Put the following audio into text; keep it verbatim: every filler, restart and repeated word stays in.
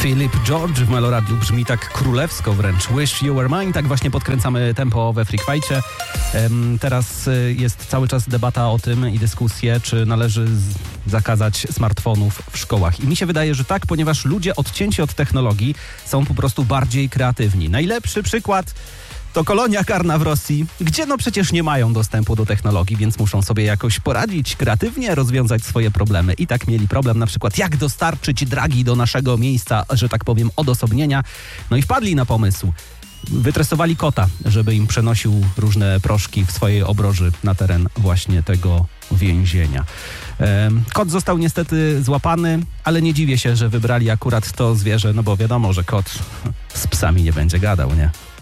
Philip George w Meloradiu brzmi tak królewsko wręcz. Wish You Were Mine, tak właśnie podkręcamy tempo we Freak Fightcie. Teraz jest cały czas debata o tym i dyskusje, czy należy zakazać smartfonów w szkołach. I mi się wydaje, że tak, ponieważ ludzie odcięci od technologii są po prostu bardziej kreatywni. Najlepszy przykład to kolonia karna w Rosji, gdzie no przecież nie mają dostępu do technologii, więc muszą sobie jakoś poradzić kreatywnie, rozwiązać swoje problemy. I tak mieli problem na przykład, jak dostarczyć dragi do naszego miejsca, że tak powiem, odosobnienia. No i wpadli na pomysł. Wytresowali kota, żeby im przenosił różne proszki w swojej obroży na teren właśnie tego więzienia. Kot został niestety złapany, ale nie dziwię się, że wybrali akurat to zwierzę, no bo wiadomo, że kot z psami nie będzie gadał, nie?